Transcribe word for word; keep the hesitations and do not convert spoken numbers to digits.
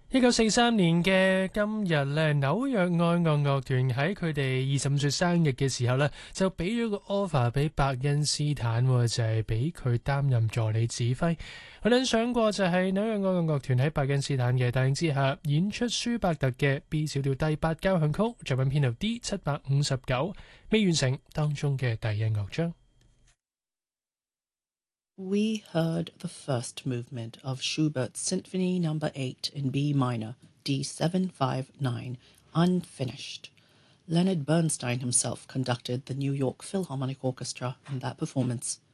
一九四三年嘅今日咧，紐約愛樂樂團喺佢哋二十五歲生日嘅時候咧，就俾咗個 offer 俾伯恩斯坦，就係俾佢擔任助理指揮。我哋想過就係紐約愛樂樂團喺伯恩斯坦嘅帶領之下，演出舒伯特嘅 B 小調第八交響曲，作品編號 D 七百五十九，未完成當中嘅第一樂章。 We heard the first movement of Schubert's Symphony Number eight in B minor, D seven five nine, unfinished. Leonard Bernstein himself conducted the New York Philharmonic Orchestra in that performance.